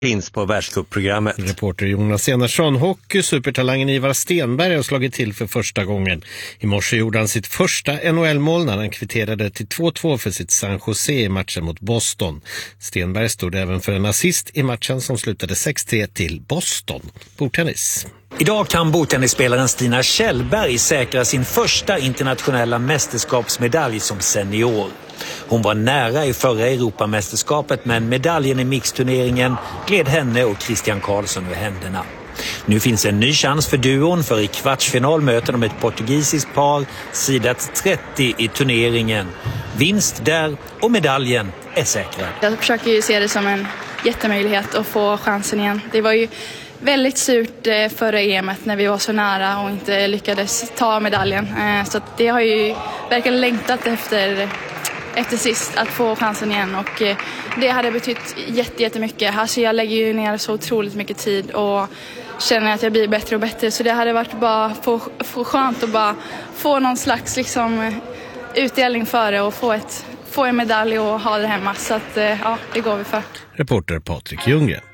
finns på världscupprogrammet. Reporter Jonas Enarsson. Hockey, supertalangen Ivar Stenberg har slagit till för första gången. I morse gjorde han sitt första NHL-mål när han kvitterade till 2-2 för sitt San Jose i matchen mot Boston. Stenberg stod även för en assist i matchen som slutade 6-3 till Boston. Bordtennis. Idag kan bordtennisspelaren Stina Kjellberg säkra sin första internationella mästerskapsmedalj som senior. Hon var nära i förra Europamästerskapet, men medaljen i mixturneringen gled henne och Christian Karlsson ur händerna. Nu finns en ny chans för duon, för i kvartsfinal möter de ett portugisiskt par, sidat 30 i turneringen. Vinst där och medaljen är säkrad. Jag försöker ju se det som en jättemöjlighet att få chansen igen. Det var ju väldigt surt förra EM:et när vi var så nära och inte lyckades ta medaljen. Så att det har ju verkligen längtat efter sist att få chansen igen, och det hade betytt jättemycket. Alltså jag lägger ju ner så otroligt mycket tid och känner att jag blir bättre och bättre, så det hade varit bara få skönt att bara få någon slags utdelning för det och få en medalj och ha det hemma, så att ja, det går vi för. Reporter Patrik Ljunggren.